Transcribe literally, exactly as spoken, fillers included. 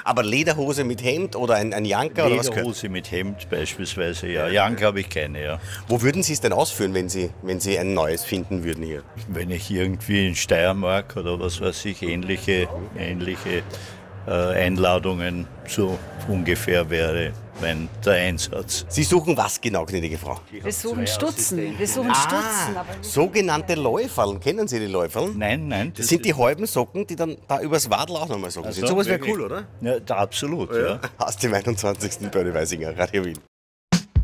Aber Lederhose mit Hemd oder ein, ein Janker oder was gehört? Lederhose mit Hemd beispielsweise, ja. Janker habe ich keine, ja. Wo würden Sie es denn ausführen, wenn Sie, wenn Sie ein neues finden würden hier? Wenn ich irgendwie in Steiermark oder was weiß ich, ähnliche, ähnliche äh, Einladungen so ungefähr wäre mein, der Einsatz. Sie suchen was genau, gnädige Frau? Wir suchen Stutzen. Wir suchen Ah, Stutzen. Aber nicht sogenannte Läuferln. Kennen Sie die Läuferln? Nein, nein. Das sind die halben Socken, die dann da übers Wadl auch nochmal Socken sind. so, Sowas wäre wirklich? cool, oder? Ja, da, absolut, ja. Aus dem einundzwanzigsten Börde Weisinger, Radio Wien.